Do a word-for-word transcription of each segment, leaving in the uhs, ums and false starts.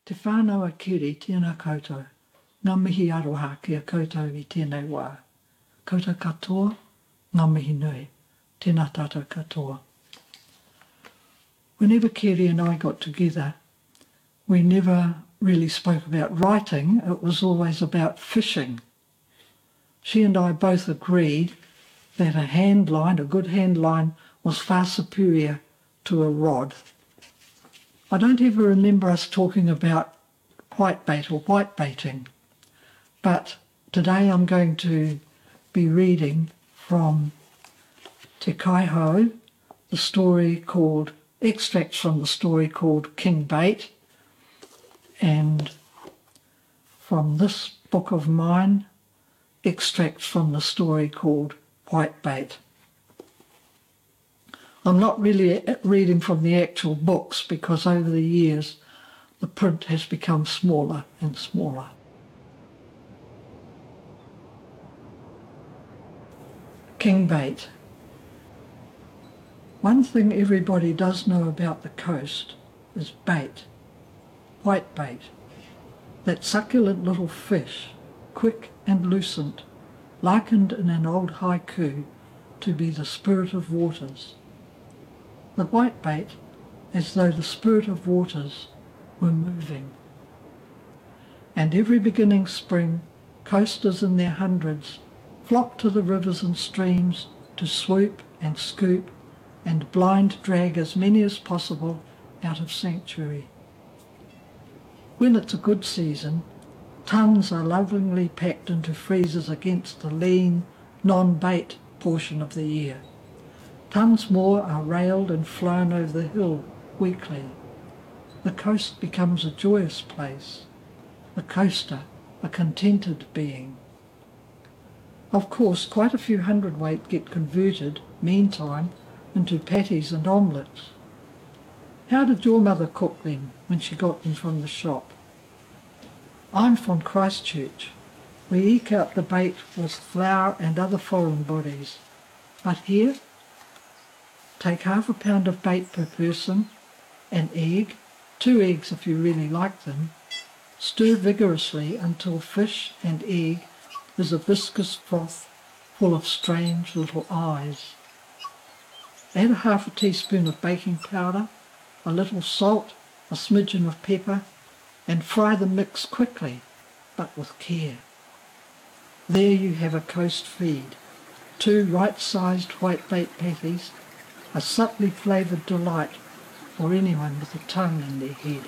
Te whānau kiri tēnā koutou, ngā mihi aroha kia koutou i tēnei wā. Koutou katoa, ngā mihi nui, tēnā tātou katoa. Whenever Kiri and I got together, we never really spoke about writing, it was always about fishing. She and I both agreed that a hand line, a good hand line, was far superior to a rod. I don't ever remember us talking about whitebait or whitebaiting, but today I'm going to be reading from Te Kaihau, the story called, extracts from the story called King Bait, and from this book of mine, extracts from the story called Whitebait. I'm not really reading from the actual books because over the years the print has become smaller and smaller. King Bait. One thing everybody does know about the coast is bait, whitebait, that succulent little fish, quick and lucent, likened in an old haiku to be the spirit of waters. The whitebait as though the spirit of waters were moving. And every beginning spring, coasters in their hundreds flock to the rivers and streams to swoop and scoop and blind drag as many as possible out of sanctuary. When it's a good season, tons are lovingly packed into freezers against the lean, non-bait portion of the year. Tons more are railed and flown over the hill weekly. The coast becomes a joyous place, the coaster a contented being. Of course, quite a few hundredweight get converted, meantime, into patties and omelettes. How did your mother cook them when she got them from the shop? I'm from Christchurch. We eke out the bait with flour and other foreign bodies. But here, take half a pound of bait per person, an egg, two eggs if you really like them, stir vigorously until fish and egg is a viscous froth full of strange little eyes. Add a half a teaspoon of baking powder, a little salt, a smidgen of pepper, and fry the mix quickly, but with care. There you have a coast feed, two right-sized whitebait patties, a subtly flavoured delight for anyone with a tongue in their head.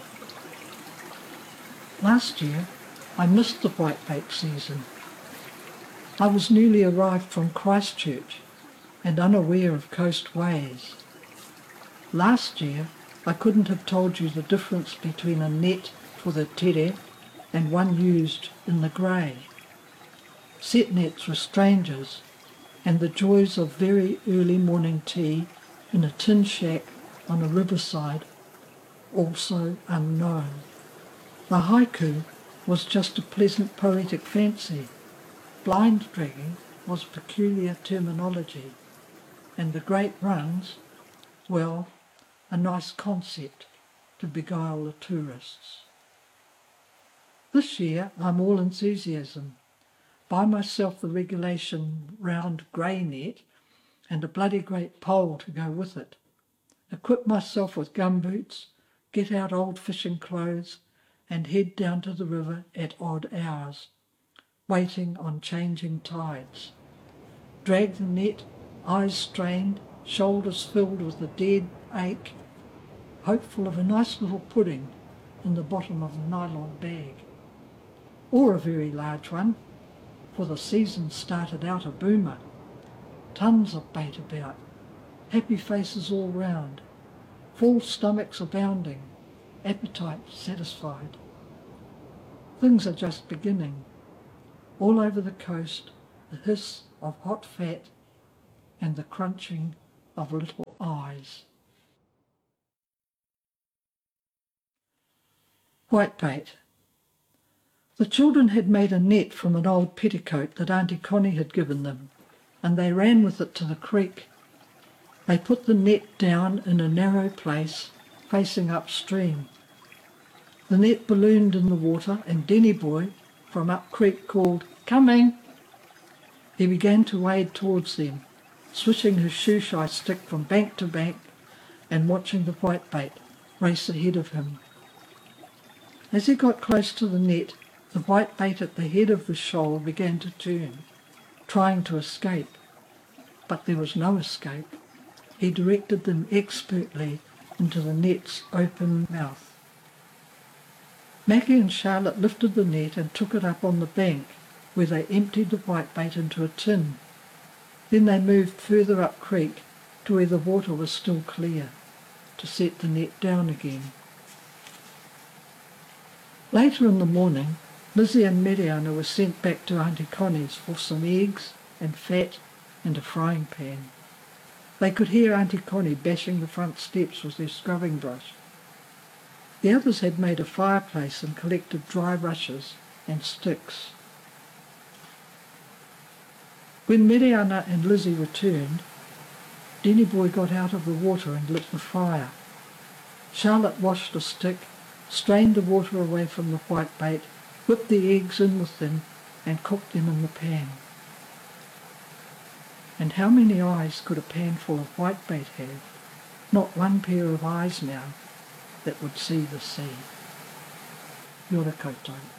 Last year, I missed the whitebait season. I was newly arrived from Christchurch and unaware of coast ways. Last year, I couldn't have told you the difference between a net for the tere and one used in the grey. Set nets were strangers, and the joys of very early morning tea in a tin shack on a riverside also unknown. The haiku was just a pleasant poetic fancy. Blind dragging was peculiar terminology, and the great runs, well, a nice concept to beguile the tourists. This year I'm all enthusiasm. Buy myself the regulation round grey net and a bloody great pole to go with it. Equip myself with gumboots, get out old fishing clothes and head down to the river at odd hours, waiting on changing tides. Drag the net, eyes strained, shoulders filled with a dead ache, hopeful of a nice little pudding in the bottom of a nylon bag. Or a very large one, for the season started out a boomer. Tons of bait about, happy faces all round, full stomachs abounding, appetite satisfied. Things are just beginning. All over the coast, the hiss of hot fat and the crunching of little eyes. Whitebait. The children had made a net from an old petticoat that Auntie Connie had given them, and they ran with it to the creek. They put the net down in a narrow place facing upstream. The net ballooned in the water, and Denny Boy from up creek called, "Coming!" He began to wade towards them, swishing his shoe-shy stick from bank to bank and watching the whitebait race ahead of him. As he got close to the net, the whitebait at the head of the shoal began to turn, trying to escape. But there was no escape. He directed them expertly into the net's open mouth. Mackie and Charlotte lifted the net and took it up on the bank, where they emptied the whitebait into a tin. Then they moved further up creek to where the water was still clear, to set the net down again. Later in the morning, Lizzie and Mariana were sent back to Auntie Connie's for some eggs and fat and a frying pan. They could hear Auntie Connie bashing the front steps with her scrubbing brush. The others had made a fireplace and collected dry rushes and sticks. When Mariana and Lizzie returned, Denny Boy got out of the water and lit the fire. Charlotte washed a stick, strained the water away from the whitebait, whipped the eggs in with them and cooked them in the pan. And how many eyes could a pan full of whitebait have? Not one pair of eyes now that would see the sea. Yora koutou.